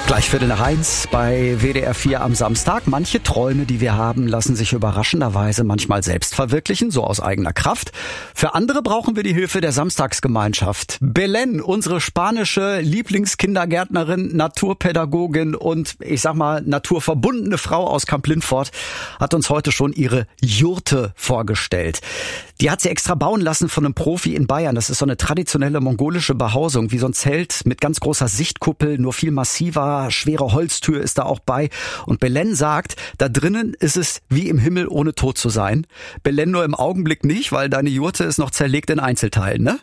Gleich 1:15 bei WDR 4 am Samstag. Manche Träume, die wir haben, lassen sich überraschenderweise manchmal selbst verwirklichen, so aus eigener Kraft. Für andere brauchen wir die Hilfe der Samstagsgemeinschaft. Belén, unsere spanische Lieblingskindergärtnerin, Naturpädagogin und, ich sag mal, naturverbundene Frau aus Kamp-Lintfort, hat uns heute schon ihre Jurte vorgestellt. Die hat sie extra bauen lassen von einem Profi in Bayern. Das ist so eine traditionelle mongolische Behausung, wie so ein Zelt mit ganz großer Sichtkuppel, nur viel massiver, schwere Holztür ist da auch bei. Und Belén sagt, da drinnen ist es wie im Himmel, ohne tot zu sein. Belén, nur im Augenblick nicht, weil deine Jurte ist noch zerlegt in Einzelteilen, ne?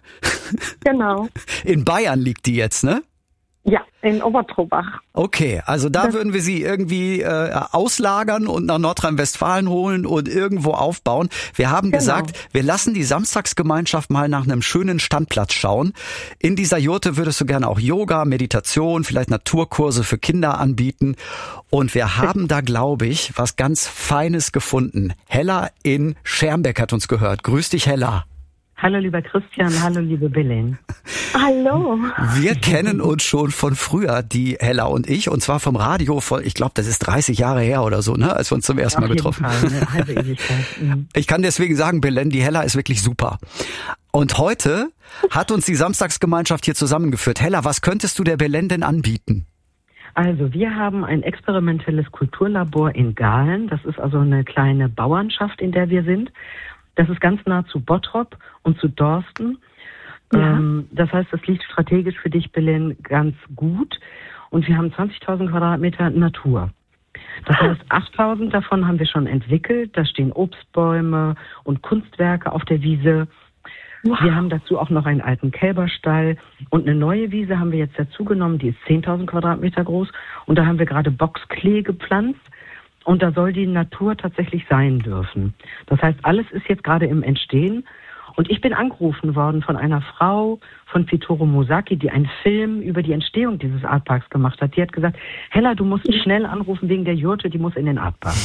Genau. In Bayern liegt die jetzt, ne? Ja, in Obertrobach. Okay, also da würden wir sie irgendwie auslagern und nach Nordrhein-Westfalen holen und irgendwo aufbauen. Wir haben gesagt, wir lassen die Samstagsgemeinschaft mal nach einem schönen Standplatz schauen. In dieser Jurte würdest du gerne auch Yoga, Meditation, vielleicht Naturkurse für Kinder anbieten. Und wir haben da, glaube ich, was ganz Feines gefunden. Hella in Schermbeck hat uns gehört. Grüß dich, Hella. Hallo lieber Christian, hallo liebe Belén. Hallo. Wir kennen uns schon von früher, die Hella und ich, und zwar vom Radio, ich glaube, das ist 30 Jahre her oder so, ne, als wir uns zum ersten Mal getroffen haben. Eine halbe Ewigkeit. Ich kann deswegen sagen, Belén, die Hella ist wirklich super. Und heute hat uns die Samstagsgemeinschaft hier zusammengeführt. Hella, was könntest du der Belén denn anbieten? Also wir haben ein experimentelles Kulturlabor in Gahlen. Das ist also eine kleine Bauernschaft, in der wir sind. Das ist ganz nah zu Bottrop und zu Dorsten. Ja. Das heißt, das liegt strategisch für dich, Belén, ganz gut. Und wir haben 20.000 Quadratmeter Natur. Das heißt, 8.000 davon haben wir schon entwickelt. Da stehen Obstbäume und Kunstwerke auf der Wiese. Wow. Wir haben dazu auch noch einen alten Kälberstall. Und eine neue Wiese haben wir jetzt dazu genommen. Die ist 10.000 Quadratmeter groß. Und da haben wir gerade Boxklee gepflanzt. Und da soll die Natur tatsächlich sein dürfen. Das heißt, alles ist jetzt gerade im Entstehen. Und ich bin angerufen worden von einer Frau von Fitoro Mosaki, die einen Film über die Entstehung dieses Artparks gemacht hat. Die hat gesagt, Hella, du musst schnell anrufen wegen der Jurte, die muss in den Artpark.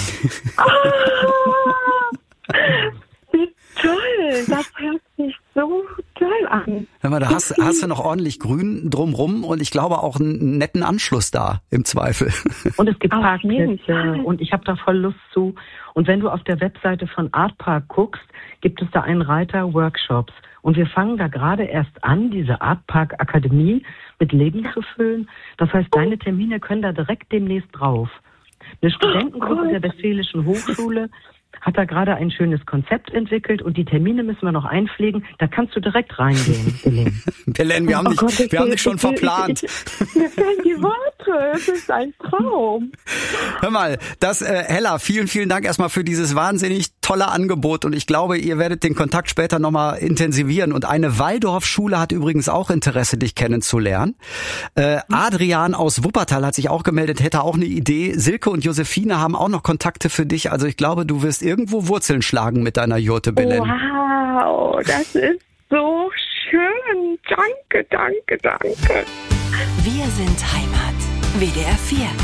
Wie toll, das hört sich so toll an. Hör mal, da hast du noch ordentlich Grün drumrum und ich glaube auch einen netten Anschluss da, im Zweifel. Und es gibt Parkplätze und ich habe da voll Lust zu. Und wenn du auf der Webseite von Artpark guckst, gibt es da einen Reiter Workshops. Und wir fangen da gerade erst an, diese Artpark Akademie mit Leben zu füllen. Das heißt, deine Termine können da direkt demnächst drauf. Eine Studentengruppe der Westfälischen Hochschule hat da gerade ein schönes Konzept entwickelt und die Termine müssen wir noch einpflegen. Da kannst du direkt reingehen, Belén. Belén, wir haben dich schon verplant. Mir fehlen die Worte. Es ist ein Traum. Hör mal, Hella, vielen, vielen Dank erstmal für dieses wahnsinnig tolle Angebot und ich glaube, ihr werdet den Kontakt später nochmal intensivieren. Und eine Waldorfschule hat übrigens auch Interesse, dich kennenzulernen. Adrian aus Wuppertal hat sich auch gemeldet, hätte auch eine Idee. Silke und Josephine haben auch noch Kontakte für dich. Also ich glaube, du wirst irgendwo Wurzeln schlagen mit deiner Jurte, Belén. Wow, das ist so schön. Danke, danke, danke. Wir sind Heimat. WDR 4.